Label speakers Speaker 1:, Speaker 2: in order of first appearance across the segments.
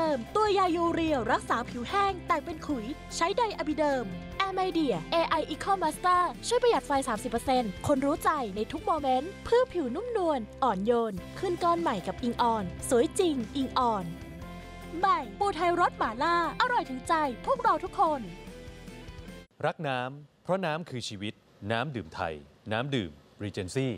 Speaker 1: ดิมตัวยายูเรียรักษาผิวแห้งแตกเป็นขุยใช้ไดอะบิเดิมแอร์ไมเดีย AI Eco Master ช่วยประหยัดไฟ 30% คนรู้ใจในทุกโมเมนต์เพื่อผิวนุ่มนวลอ่อนโยนขึ้นก้อนใหม่กับอิงออนสวยจริงอิงออนใหม่ปูไทยรสหม่าล่าอร่อยถึงใจพวกเราทุกคน
Speaker 2: รักน้ำเพราะน้ำคือชีวิตน้ำดื่มไทยน้ำดื่ม Regency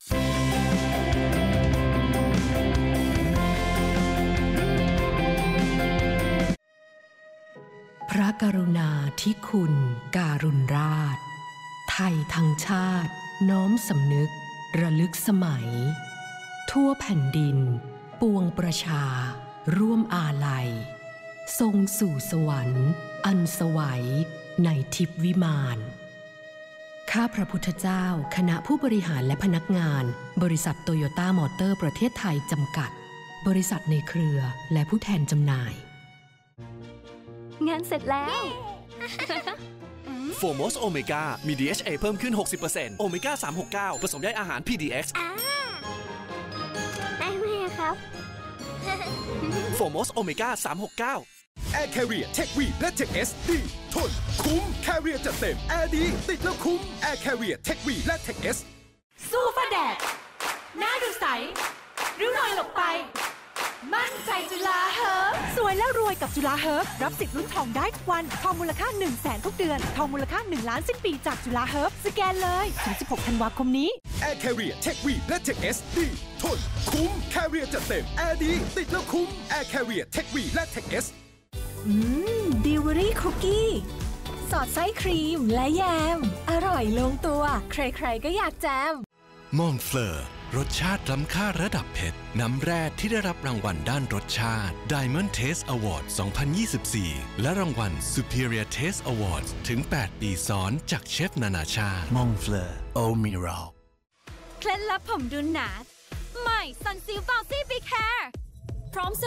Speaker 3: พระกรุณาธิคุณการุณราชไทยทั้งชาติน้อมสำนึกระลึกสมัยทั่วแผ่นดินปวงประชาร่วมอาลัยทรงสู่สวรรค์อันสวัยในทิพย์วิมานข้าพระพุทธเจ้าคณะผู้บริหารและพนักงานบริษัทโตโยต้ามอเตอร์ประเทศไทยจำกัดบริษัทในเครือและผู้แทนจำหน่าย
Speaker 1: งานเสร็จแล้ว
Speaker 4: โฟมอสโอเมก้ามี DHA เพิ่มขึ้น 60% โอเมก้า 369 ผสมได้อาหาร PDX
Speaker 5: ได้ไหมครับ
Speaker 4: โฟมอสโอเมก้า 369
Speaker 6: Air Carrier Tech V และ Tech S ดีทนคุ้ม Carrier จัดเต็ม Air ดีติดแล้วคุ้ม Air Carrier Tech V และ Tech S
Speaker 1: สู้ฟ้าแดดหน้าดูใสริ้วรอยหลบไปมั่นใจจุฬาเฮิร์บสวยแล้วรวยกับจุฬาเฮิร์บรับสิทธิ์ลุ้นทองได้ทุกวันทองมูลค่า 100,000 ทุกเดือนทองมูลค่า1 ล้านสิ้นปีจากจุฬาเฮิร์บสแกนเลยถึง 16 ธันวาคมนี้
Speaker 6: Air Carrier Tech V และ Tech S ดีทนคุ้ม Carrier จัดเต็ม Air ดีติดแล้วคุ้ม Air Carrier Tech V และ Tech S
Speaker 1: ดิวเวอรี่คุกกี้สอดไส้ครีมและแยมอร่อยลงตัวใครๆก็อยากแจม
Speaker 7: มองเฟลอร์รสชาติล้ำค่าระดับเพชรน้ำแร่ที่ได้รับรางวัลด้านรสชาติ Diamond Taste Award 2024 และรางวัล Superior Taste Awards ถึง 8 ปีซ้อนจากเชฟนานาชาติ
Speaker 8: มองเฟลอร์โอมิรัล
Speaker 1: เคล็ดลับผมดูหนาใหม่ Sunsilk Bouncy Big Hair พร้อม